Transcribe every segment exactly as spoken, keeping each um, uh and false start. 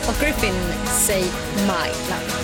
och Griffin Say My Love.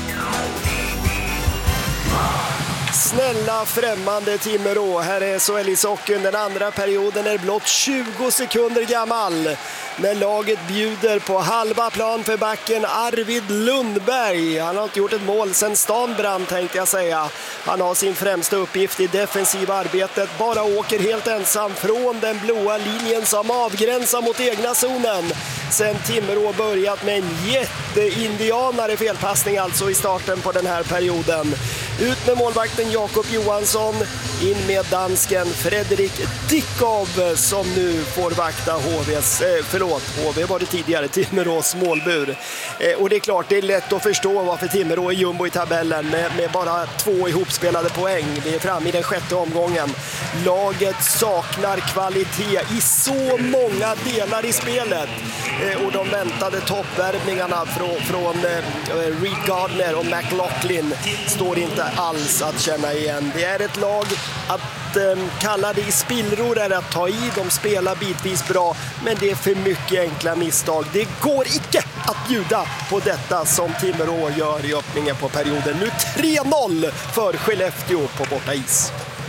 Snälla främmande Timrå, här är S H L-ishockeyn. Den andra perioden är blott tjugo sekunder gammal när laget bjuder på halva plan för backen Arvid Lundberg. Han har inte gjort ett mål sedan stan brann, tänkte jag säga. Han har sin främsta uppgift i defensiva arbetet, bara åker helt ensam från den blåa linjen som avgränsar mot egna zonen. Sen Timrå börjat med en jätteindianare felpassning alltså i starten på den här perioden. Ut med målvakten Jakob Johansson, in med dansken Fredrik Dickov som nu får vakta H V:s, eh, förlåt, H V var det tidigare, Timrås målbur. Eh, och det är klart, det är lätt att förstå varför Timrå är jumbo i tabellen med, med bara två ihopspelade poäng. Vi är framme i den sjätte omgången. Laget saknar kvalitet i så många delar i spelet. Eh, och de väntade toppvärvningarna från, från eh, Reed Gardner och McLaughlin står inte alls att känna igen. Det är ett lag att eh, kalla det i spillror är att ta i. De spelar bitvis bra, men det är för mycket enkla misstag. Det går icke att bjuda på detta som Timrå gör i öppningen på perioden. Nu tre noll för Skellefteå på borta is.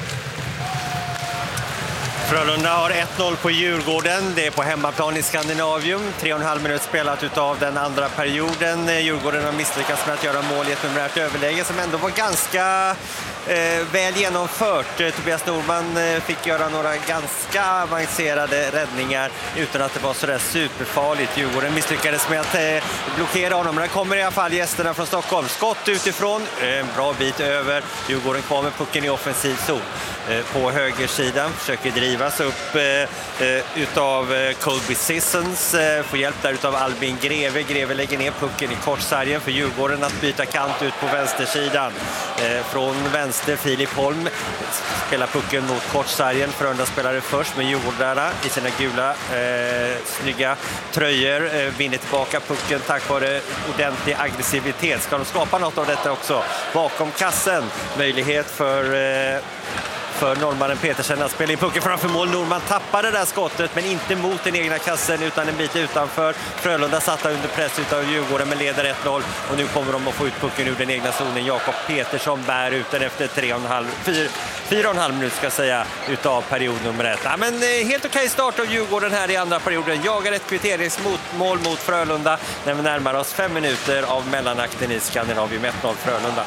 Frölunda har ett noll på Djurgården. Det är på hemmaplan i Skandinavium. Tre och en halv minut spelat utav den andra perioden. Djurgården har misslyckats med att göra mål i ett numerärt överläge som ändå var ganska eh, väl genomfört. Tobias Norman eh, fick göra några ganska avancerade räddningar utan att det var så där superfarligt. Djurgården misslyckades med att eh, blockera honom. Men det kommer i alla fall gästerna från Stockholm. Skott utifrån, en bra bit över. Djurgården kommer pucken i offensiv zon. Eh, på högersidan försöker driva upp eh, utav eh, Colby Sissons, eh, får hjälp där utav Albin Greve. Greve lägger ner pucken i kortsargen för Djurgården att byta kant ut på vänstersidan. Eh, från vänster Filip Holm spelar pucken mot kortsargen. Frölunda spelare först med Djurgårdarna i sina gula eh, snygga tröjor. Eh, vinner tillbaka pucken tack vare ordentlig aggressivitet. Ska de skapa något av detta också? Bakom kassen möjlighet för eh, för norrmannen Petersen att spela in pucken framför mål. Norman tappade det där skottet men inte mot den egna kassen utan en bit utanför. Frölunda satta under press utav Djurgården men leder ett noll och nu kommer de att få ut pucken ur den egna zonen. Jakob Petersson bär ut den efter tre och en halv, fyra, fyra och en halv minut ska jag säga utav period nummer ett. Ja, men helt okej start av Djurgården här i andra perioden. Jagar ett kvitteringsmål mot Frölunda när vi närmar oss fem minuter av mellanakten i Skandinavium. Ett noll Frölunda.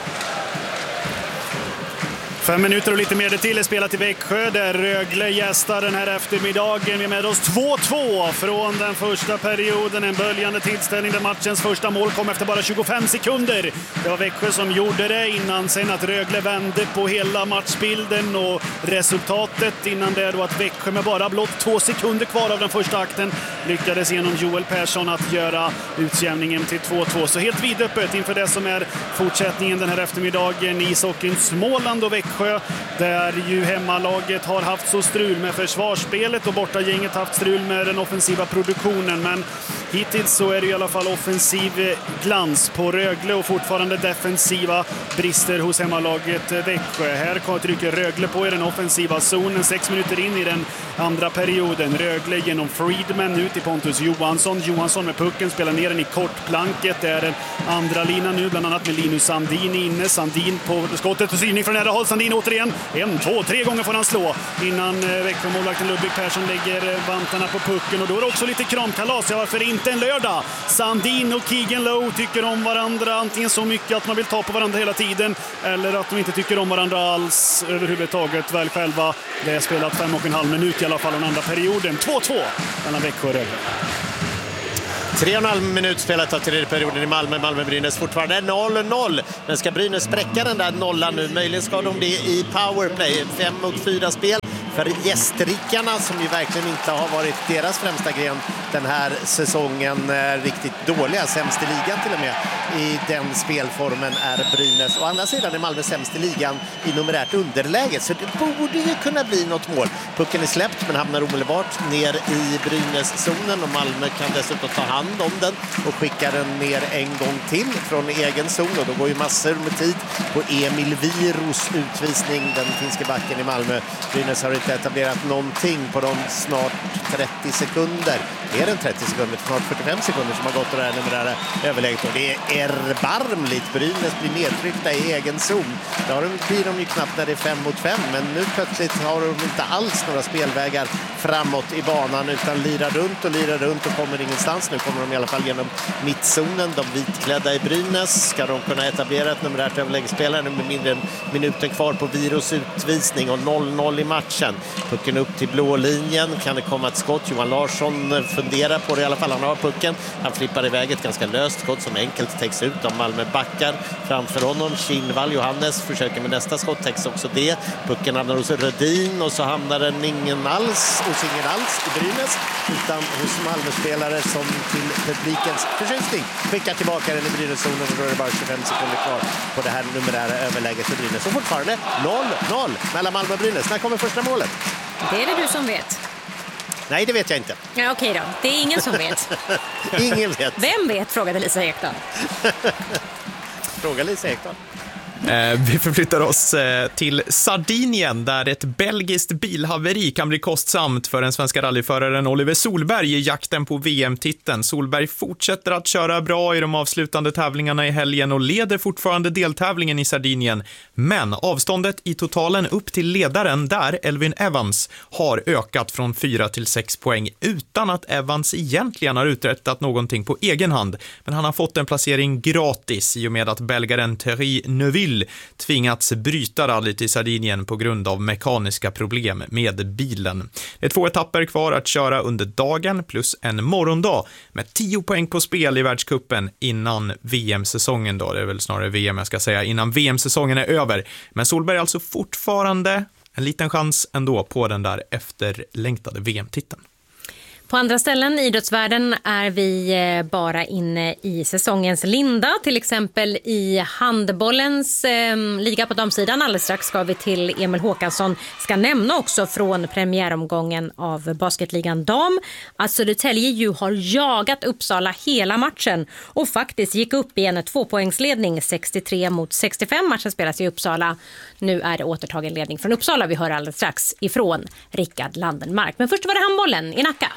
Fem minuter och lite mer det till är spelat i Växjö där Rögle gästar den här eftermiddagen. Vi är med oss två två från den första perioden. En böljande tillställning där matchens första mål kom efter bara tjugofem sekunder. Det var Växjö som gjorde det innan sen att Rögle vände på hela matchbilden och resultatet innan det då att Växjö med bara blott två sekunder kvar av den första akten lyckades genom Joel Persson att göra utjämningen till två två. Så helt vidöppet inför det som är fortsättningen den här eftermiddagen i ishockeyn Småland och Växjö. Där ju hemmalaget har haft så strul med försvarsspelet och bortagänget haft strul med den offensiva produktionen. Men hittills så är det i alla fall offensiv glans på Rögle och fortfarande defensiva brister hos hemmalaget Växjö. Här trycker Rögle på i den offensiva zonen sex minuter in i den andra perioden. Rögle genom Friedman ut i Pontus Johansson. Johansson med pucken spelar ner den i kortplanket. Det är den andra linan nu bland annat med Linus Sandin inne. Sandin på skottet och syning från nära håll. Sandin återigen. En, två, tre gånger får han slå innan Växjö-målvakten Ludvig Persson lägger vantarna på pucken. Och då är det också lite kramkalas. Ja, varför inte en lördag? Sandin och Keegan Lowe tycker om varandra antingen så mycket att man vill ta på varandra hela tiden eller att de inte tycker om varandra alls överhuvudtaget väl själva. Det är spelat fem och en halv minut i alla fall den andra perioden. två två mellan Växjö och Rögle. Tre och en halv minut spelat av tredje perioden i Malmö. Malmö-Brynäs fortfarande noll noll. Men ska Brynäs spräcka den där nollan nu? Möjligen ska de det i powerplay. Fem mot fyra spel för gästrikarna som ju verkligen inte har varit deras främsta gren den här säsongen. Riktigt dåliga, sämst i ligan till och med. I den spelformen är Brynäs. Å andra sidan är Malmö sämst i ligan i numerärt underläge. Så det borde ju kunna bli något mål. Pucken är släppt men hamnar omedelbart ner i Brynäs-zonen. Och Malmö kan dessutom ta hand om den och skicka den ner en gång till från egen zon. Och då går ju massor med tid på Emil Viros utvisning, den finska backen i Malmö. Brynäs har inte etablerat någonting på de snart trettio sekunder. mer än trettio sekunder, snart fyrtiofem sekunder som har gått det här numerära överläget. Och det är erbarmligt. Brynäs blir nedtryckta i egen zon. Det blir de ju knappt när det är fem mot fem, men nu plötsligt har de inte alls några spelvägar framåt i banan utan lirar runt och lirar runt och kommer ingenstans. Nu kommer de i alla fall genom mittzonen. De vitklädda i Brynäs. Ska de kunna etablera ett numerärt överläggsspelare med mindre än minuten kvar på Virus utvisning och noll noll i matchen. Pucken upp till blå linjen. Kan det komma ett skott? Johan Larsson funderar på det i alla fall. Han har pucken. Han flippar iväg ett ganska löst skott som enkelt täcks ut av Malmö backar framför honom. Kinnvall Johannes försöker med nästa skott, täcks också det. Pucken hamnar hos Rödin och så hamnar den ingen alls hos ingen alls i Brynäs utan hos Malmö-spelare som till publikens förtjusning skickar tillbaka den i Brynäs-zonen, och då är det bara tjugofem sekunder kvar på det här numerära överläget för Brynäs. Och fortfarande noll noll mellan Malmö och Brynäs. När kommer första målet? Det är det du som vet. Nej, det vet jag inte. Ja, okej då. Det är ingen som vet. Ingen vet. Vem vet, frågade Lisa Ekdahl. Fråga Lisa Ekdahl. Eh, vi förflyttar oss eh, till Sardinien där ett belgiskt bilhaveri kan bli kostsamt för den svenska rallyföraren Oliver Solberg i jakten på V M-titeln. Solberg fortsätter att köra bra i de avslutande tävlingarna i helgen och leder fortfarande deltävlingen i Sardinien. Men avståndet i totalen upp till ledaren där, Elvin Evans, har ökat från fyra till sex poäng utan att Evans egentligen har uträttat någonting på egen hand. Men han har fått en placering gratis i och med att belgaren Thierry Neuville tvingats bryta rallyt i Sardinien på grund av mekaniska problem med bilen. Det är två etapper kvar att köra under dagen plus en morgondag med tio poäng på spel i världscupen innan V M-säsongen då. Det är väl snarare V M jag ska säga, innan V M-säsongen är över. Men Solberg är alltså fortfarande en liten chans ändå på den där efterlängtade V M-titeln. På andra ställen i idrottsvärlden är vi bara inne i säsongens linda. Till exempel i handbollens eh, liga på damsidan. Alldeles strax ska vi till Emil Håkansson. Ska nämna också från premiäromgången av basketligan dam att Södertälje ju har jagat Uppsala hela matchen. Och faktiskt gick upp i en tvåpoängsledning sextiotre mot sextiofem. Matchen spelas i Uppsala. Nu är det återtagen ledning från Uppsala. Vi hör alldeles strax ifrån Rickard Landenmark. Men först var det handbollen i Nacka.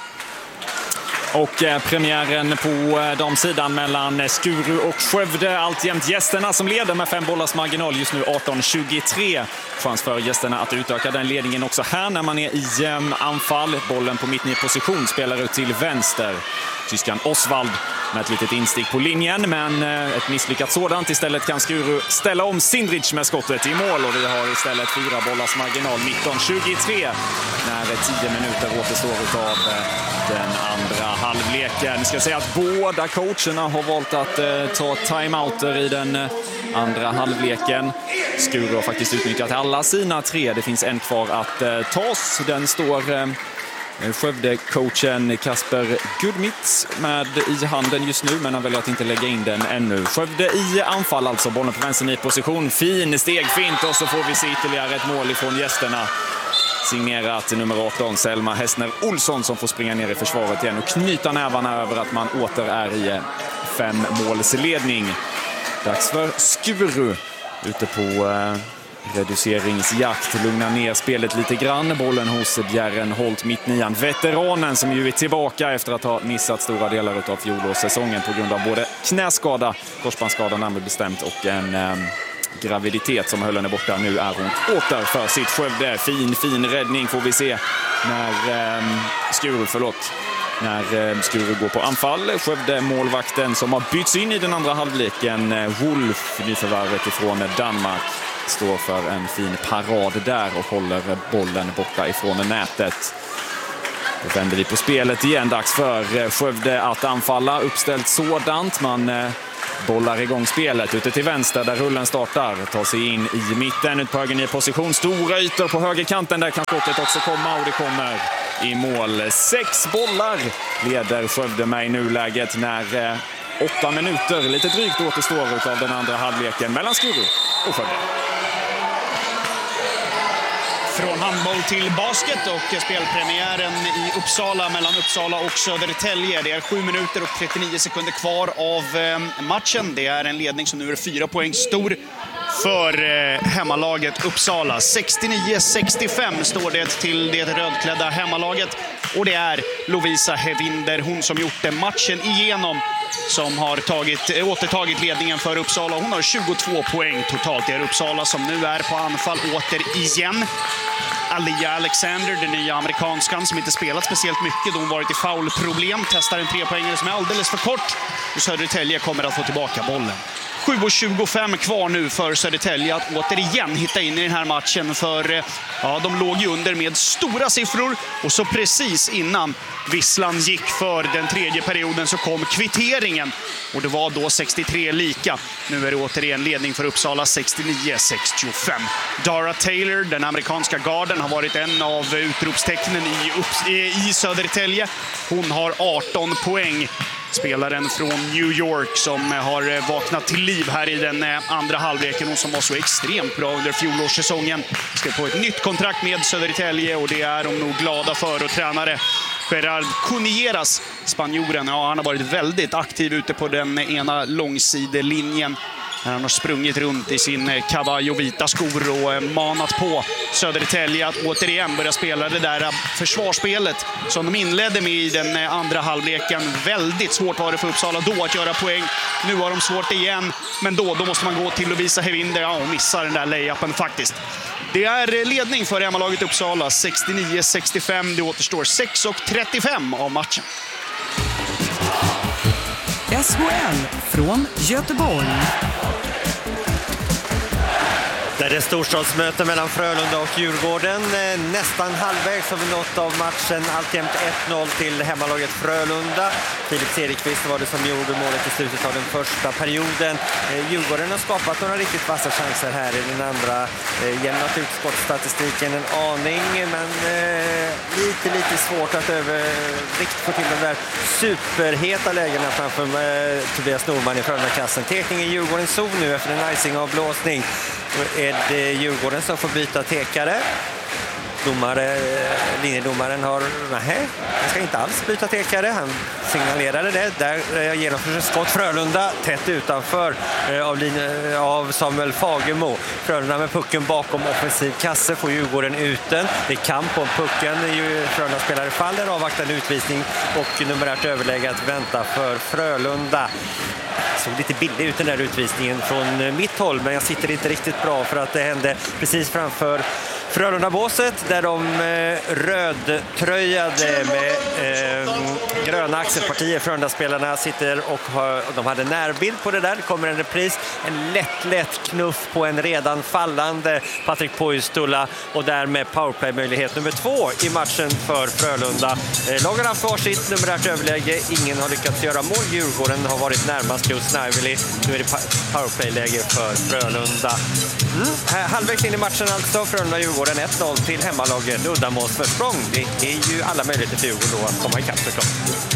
Och eh, premiären på eh, damsidan mellan Skuru och Skövde. Alltjämt gästerna som leder med fem bollars marginal just nu arton tjugotre. Chans för gästerna att utöka den ledningen också här när man är i eh, anfall. Bollen på mitt i position spelar ut till vänster. Tyskan Osvald med ett litet instick på linjen, men eh, ett misslyckat sådant. Istället kan Skuru ställa om Sindrich med skottet i mål och vi har istället fyra bollars marginal nitton tjugotre när tio minuter återstår av eh, den andra halvleken. Jag ska säga att båda coacherna har valt att eh, ta timeouter i den eh, andra halvleken. Skuru har faktiskt utnyttjat alla sina tre. Det finns en kvar att eh, tas. Den står eh, Skövde-coachen Kasper Gudmitz med i handen just nu, men han väljer att inte lägga in den ännu. Skövde i anfall alltså, bollen på vänster i position. Fin steg, fint, och så får vi se ytterligare ett mål ifrån gästerna. Signerat nummer arton, Selma Hässner Olsson, som får springa ner i försvaret igen och knyta nävarna över att man åter är i fem målsledning. Dags för Skuru ute på eh, reduceringsjakt, lugna ner spelet lite grann. Bollen hos Bjärren Holt, mittnian, veteranen som ju är tillbaka efter att ha missat stora delar av fjolårssäsongen på grund av både knäskada, korsbandsskada närmare bestämt, och en eh, graviditet som höll henne borta. Nu är hon åter för sitt Skövde. Fin, fin räddning får vi se när eh, Skuru, förlåt. När eh, Skuru går på anfall. Skövde målvakten som har bytts in i den andra halvleken, eh, Wolf, nyförvärvet ifrån Danmark, står för en fin parad där och håller bollen borta ifrån nätet. Då vänder vi på spelet igen. Dags för Skövde att anfalla. Uppställt sådant. Man eh, bollar igång spelet ute till vänster där rullen startar. Tar sig in i mitten, ut på höger i position. Stora ytor på högerkanten. Där kan skottet också komma och det kommer i mål. Sex bollar leder Skövde med i nuläget när eh, åtta minuter, lite drygt, återstår av den andra halvleken mellan Skuru och Skövde. Från handboll till basket och spelpremiären i Uppsala mellan Uppsala och Södertälje. Det är sju minuter och trettionio sekunder kvar av matchen. Det är en ledning som nu är fyra poäng stor för eh, hemmalaget Uppsala. sextionio sextiofem står det till det rödklädda hemmalaget. Och det är Lovisa Hevinder, hon som gjort det matchen igenom, som har tagit, återtagit ledningen för Uppsala. Hon har tjugotvå poäng totalt. Det är Uppsala som nu är på anfall återigen. Alia Alexander, den nya amerikanskan som inte spelat speciellt mycket då hon varit i foulproblem, testar en trepoängare som är alldeles för kort. Och Södertälje kommer att få tillbaka bollen. sju tjugofem kvar nu för Södertälje att återigen hitta in i den här matchen, för ja, de låg ju under med stora siffror, och så precis innan visslan gick för den tredje perioden så kom kvitteringen, och det var då sextiotre lika. Nu är det återigen ledning för Uppsala, sextionio sextiofem. Dara Taylor, den amerikanska garden, har varit en av utropstecknen i, Upps- i Södertälje. Hon har arton poäng. Spelaren från New York som har vaknat till liv här i den andra halvleken, och som var så extremt bra under fjolårssäsongen. Ska få ett nytt kontrakt med Södertälje, och det är de nog glada för. Och tränare Gerard Cunilleras, spanjoren, ja, han har varit väldigt aktiv ute på den ena långsidelinjen. Han har sprungit runt i sin Cavallo vita skor och manat på Södertälje att återigen börja spela det där försvarsspelet som de inledde med i den andra halvleken. Väldigt svårt var det för Uppsala då att göra poäng. Nu har de svårt igen, men då, då måste man gå till Lovisa Hevinder, ja, och missar den där layupen faktiskt. Det är ledning för hemmalaget Uppsala, sextionio sextiofem. Det återstår sex trettiofem av matchen. S H L från Göteborg. Där det är storstadsmöte mellan Frölunda och Djurgården. Nästan halvvägs har vi nått av matchen. Alltjämt ett noll till hemmalaget Frölunda. Filip Cederqvist var det som gjorde målet i slutet av den första perioden. Djurgården har skapat några riktigt vassa chanser här i den andra. Jämnat ut skottstatistiken en aning, men lite, lite svårt att övervikt få till de där superheta lägena framför Tobias Norman i Frölunda-kassen. Tekning i Djurgårdens zon nu efter en icing-avblåsning. Är det Djurgården som får byta tekare. Domare, linjedomaren har, nej, han ska inte alls byta tekare. Han signalerade det. Där genomförs skott Frölunda tätt utanför av, linje, av Samuel Fagemo. Frölunda med pucken bakom offensiv kasse, får Djurgården ut den. Det är kamp om pucken. Frölunda spelare faller, avvaktar en utvisning och numerärt överläge att vänta för Frölunda. Såg lite billig ut den där utvisningen från mitt håll, men jag sitter inte riktigt bra för att det hände precis framför Frölunda-båset där de eh, rödtröjade med eh, gröna axelpartier. Frölunda-spelarna sitter och har, de hade närbild på det där. Det kommer en repris, en lätt, lätt knuff på en redan fallande Patrik Poistula, och därmed powerplay-möjlighet nummer två i matchen för Frölunda. Eh, lagen har haft varsitt numerärt överläge. Ingen har lyckats göra mål. Djurgården har varit närmast just Snively. Nu är det powerplay-läge för Frölunda. Mm. Halvvägs in i matchen alltså, Frölunda-Djurgården ett noll till hemmalaget. Uddamålsförsprång. Det är ju alla möjligheter för Djurgården då att komma ikapp såklart.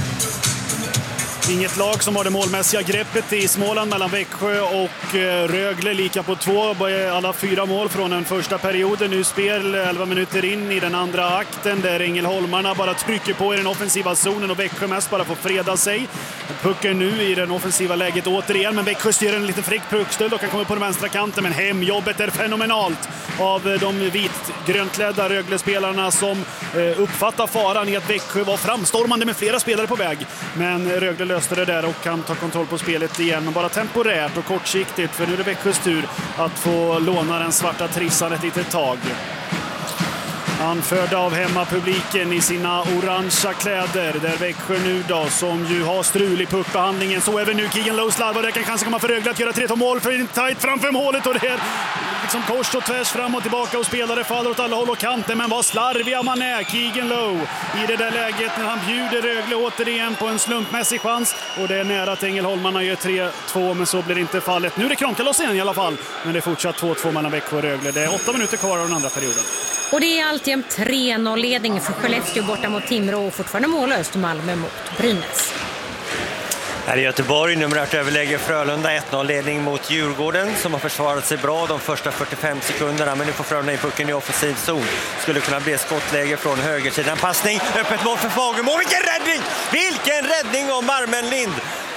Inget lag som har det målmässiga greppet i Småland mellan Växjö och Rögle, lika på två. Alla fyra mål från den första perioden. Nu spel elva minuter in i den andra akten där Ängelholmarna bara trycker på i den offensiva zonen och Växjö mest bara får freda sig. Pucken nu i den offensiva läget återigen, men Växjö styr en liten frick puckstöld och kan komma på den vänstra kanten, men hemjobbet är fenomenalt av de vitgrönklädda Rögle-spelarna som uppfattar faran i att Växjö var framstormande med flera spelare på väg. Men Rögle löste det där och kan ta kontroll på spelet igen, men bara temporärt och kortsiktigt, för nu är det Växjös tur att få låna den svarta trissan ett litet tag. Anförda av hemmapubliken i sina orangea kläder, där Växjö nu då, som ju har strul i puckbehandlingen, så även nu Keegan Lowe slarvar, där kan kanske komma för Rögle att göra tre två mål för en tajt framför målet, och det är liksom kors och tvärs fram och tillbaka och spelare faller åt alla håll och kanter, men vad slarviga man är, Keegan Lowe, i det där läget när han bjuder Rögle återigen på en slumpmässig chans, och det är nära att Ängelholmarna gör tre två, men så blir det inte fallet. Nu är det Kronkalos igen i alla fall, men det är fortsatt två två mellan Växjö och Rögle. Det är åtta minuter kvar av den andra perioden. Och det är alltjämt tre noll-ledning för Skellefteå borta mot Timrå och fortfarande mållöst Malmö mot Brynäs. Här i Göteborg, numerärt överläge Frölunda, ett noll-ledning mot Djurgården som har försvarat sig bra de första fyrtiofem sekunderna, men nu får Frölunda i pucken i offensiv zon. Skulle kunna bli skottläge från högersidan. Passning, öppet mål för Fagemo. Vilken räddning! Vilken räddning av Marmen Lind!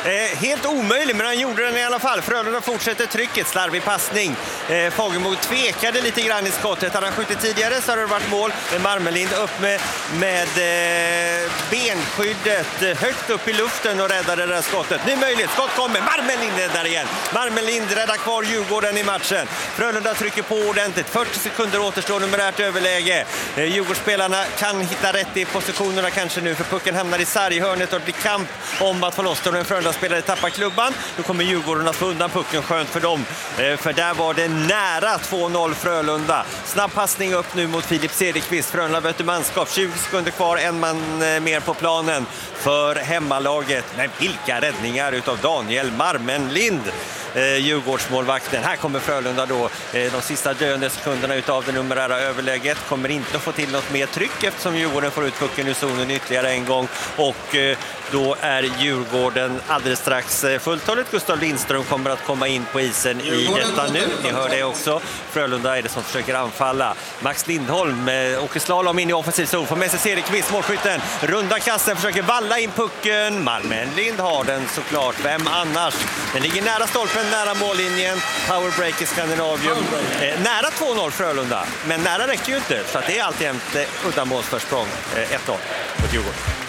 Eh, helt omöjlig, men han gjorde den i alla fall. Frölunda fortsätter trycket, slarvig passning. Eh, Fagemo tvekade lite grann i skottet. Han har skjutit tidigare så har det varit mål. Men Marmelind upp med, med eh, benskyddet högt upp i luften och räddade det där skottet. Nu möjligt, skott kommer. Marmelind är där igen. Marmelind räddar kvar Djurgården i matchen. Frölunda trycker på ordentligt. fyrtio sekunder återstår, numerärt överläge. Eh, Djurgårdsspelarna kan hitta rätt i positionerna kanske nu, för pucken hamnar i sarghörnet och det blir kamp om att få loss den. En Frölunda-spelare tappar klubban. Då kommer Djurgården att få undan pucken, skönt för dem. Eh, för där var det nära två noll Frölunda. Snabb passning upp nu mot Filip Cederqvist. Frölunda byter manskap. tjugo sekunder kvar, en man eh, mer på planen för hemmalaget. Men vilka räddningar utav Daniel Marmelind, eh, Djurgårdsmålvakten. Här kommer Frölunda då eh, de sista döende sekunderna utav det numerära överläget. Kommer inte att få till något mer tryck eftersom Djurgården får ut pucken ur zonen ytterligare en gång. Och eh, då är Djurgården alldeles strax eh, fulltaligt. Gustav Lindström kommer att komma in på isen i detta nu. Ni hör det också. Frölunda är det som försöker anfalla. Max Lindholm eh, åker slalom in i offensiv zon. Får med sig Cederqvist, målskytten. Runda kasten, försöker valla in pucken. Marmelind har den såklart. Vem annars? Den ligger nära stolpen, nära mållinjen. Powerbreak i Skandinavium. Eh, nära två noll Frölunda. Men nära räcker ju inte. Så att det är alltid ett eh, uddamålsförsprång. Eh, ett noll mot Djurgården.